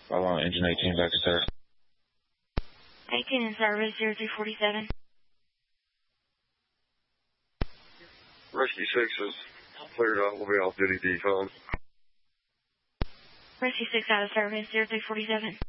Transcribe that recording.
Follow on engine 18 back to service. 18 in service, 0347. Rescue 6 is cleared out. We'll be off duty defund. Rescue 6 out of service, 0347.